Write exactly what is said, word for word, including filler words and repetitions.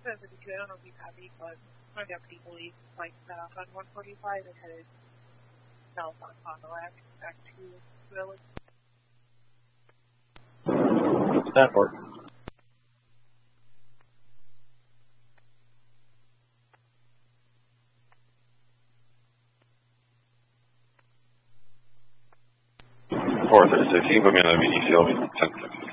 That's pretty good. I don't know if he's happy, but my deputy believes like south on one forty-five and headed south on Fond du Lac back to the village. That works. four thirty-six, you can put me on the V D C, I'll be ten six.